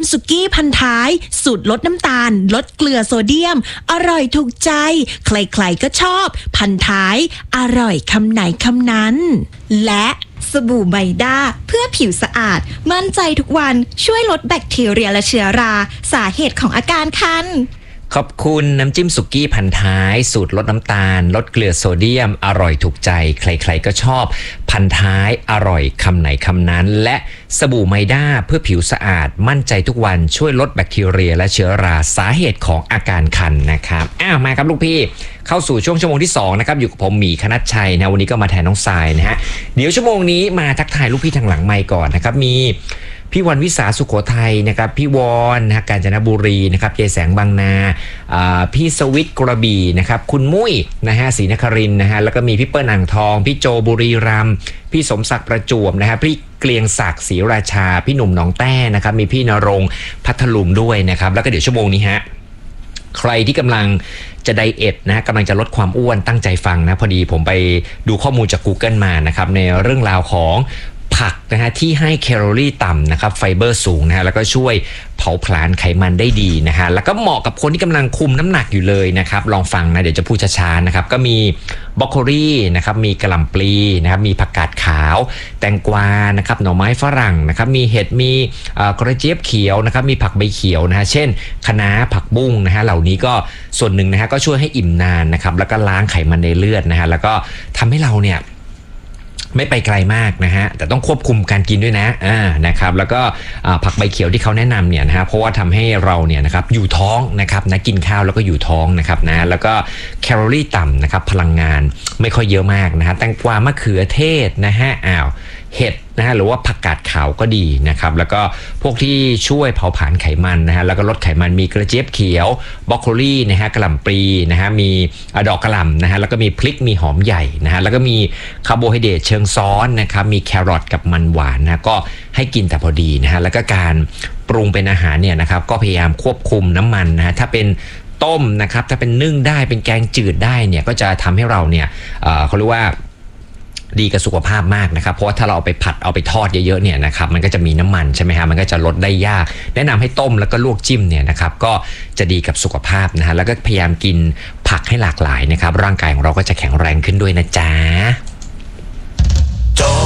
สุกี้พันท้ายสูตรลดน้ำตาลลดเกลือโซเดียมอร่อยถูกใจใครๆก็ชอบพันท้ายอร่อยคำไหนคำนั้นและสบู่ไบด้าเพื่อผิวสะอาดมั่นใจทุกวันช่วยลดแบคทีเรียและเชื้อราสาเหตุของอาการคันขอบคุณน้ำจิ้มสุกี้พันท้ายสูตรลดน้ำตาลลดเกลือโซเดียมอร่อยถูกใจใครๆก็ชอบพันท้ายอร่อยคำไหนคำนั้นและสบู่ไมด้าเพื่อผิวสะอาดมั่นใจทุกวันช่วยลดแบคทีเรียและเชื้อราสาเหตุของอาการคันนะครับมาครับลูกพี่เข้าสู่ช่วงชั่วโมงที่2นะครับอยู่กับผมหมีคณัชชัยนะวันนี้ก็มาแทนน้องทรายนะฮะเดี๋ยวชั่วโมงนี้มาทักทายลูกพี่ทางหลังไมค์ก่อนนะครับมีพี่วันวิสาสุโขทัยนะครับพี่วอนนะกาญจนบุรีนะครับเจแสงบางนาพี่สวิทกระบี่นะครับคุณมุ้ยนะฮะศรีนครินทร์นะฮะแล้วก็มีพี่เปิ้ลอ่างทองพี่โจบุรีรัมย์พี่สมศักดิ์ประจวบนะฮะพี่เกลียงศักดิ์ศรีราชาพี่หนุ่มหนองแต้นะครับมีพี่นรงค์พัทลุงด้วยนะครับแล้วก็เดี๋ยวชั่วโมงนี้ฮะใครที่กำลังจะไดเอทนะกำลังจะลดความอ้วนตั้งใจฟังนะพอดีผมไปดูข้อมูลจาก Google มานะครับในเรื่องราวของผักนะฮะที่ให้แคลอรี่ต่ำนะครับไฟเบอร์สูงนะฮะแล้วก็ช่วยเผาผลาญไขมันได้ดีนะฮะแล้วก็เหมาะกับคนที่กำลังคุมน้ำหนักอยู่เลยนะครับลองฟังนะเดี๋ยวจะพูดช้าๆนะครับก็มีบรอกโคลีนะครับมีกะหล่ำปลีนะครับมีผักกาดขาวแตงกวานะครับหน่อไม้ฝรั่งนะครับมีเห็ดมีกระเจี๊ยบเขียวนะครับมีผักใบเขียวนะฮะเช่นคะน้าผักบุ้งนะฮะเหล่านี้ก็ส่วนหนึ่งนะฮะก็ช่วยให้อิ่มนานนะครับแล้วก็ล้างไขมันในเลือดนะฮะแล้วก็ทำให้เราเนี่ยไม่ไปไกลมากนะฮะแต่ต้องควบคุมการกินด้วยนะนะครับแล้วก็ผักใบเขียวที่เขาแนะนำเนี่ยนะฮะเพราะว่าทำให้เราเนี่ยนะครับอยู่ท้องนะครับนะกินข้าวแล้วก็อยู่ท้องนะครับนะแล้วก็แคลอรี่ต่ำนะครับพลังงานไม่ค่อยเยอะมากนะฮะแตงกวามะเขือเทศนะฮะเห็ดนะฮะหรือว่าผักกาดขาวก็ดีนะครับแล้วก็พวกที่ช่วยเผาผลาญไขมันนะฮะแล้วก็ลดไขมันมีกระเจี๊ยบเขียวบรอกโคลีนะฮะกะหล่ำปลีนะฮะมีดอกกะหล่ำนะฮะแล้วก็มีพริกมีหอมใหญ่นะฮะแล้วก็มีคาร์โบไฮเดรตเชิงซ้อนนะครับมีแครอทกับมันหวานนะก็ให้กินแต่พอดีนะฮะแล้วก็การปรุงเป็นอาหารเนี่ยนะครับก็พยายามควบคุมน้ำมันนะฮะถ้าเป็นต้มนะครับถ้าเป็นนึ่งได้เป็นแกงจืดได้เนี่ยก็จะทำให้เราเนี่ยเขาเรียกว่าดีกับสุขภาพมากนะครับเพราะว่าถ้าเราเอาไปผัดเอาไปทอดเยอะๆเนี่ยนะครับมันก็จะมีน้ำมันใช่ไหมฮะมันก็จะลดได้ยากแนะนำให้ต้มแล้วก็ลวกจิ้มเนี่ยนะครับก็จะดีกับสุขภาพนะฮะแล้วก็พยายามกินผักให้หลากหลายนะครับร่างกายของเราก็จะแข็งแรงขึ้นด้วยนะจ๊ะ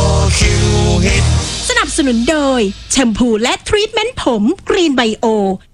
สนับสนุนโดยแชมพูและทรีทเมนต์ผมกรีนไบโอ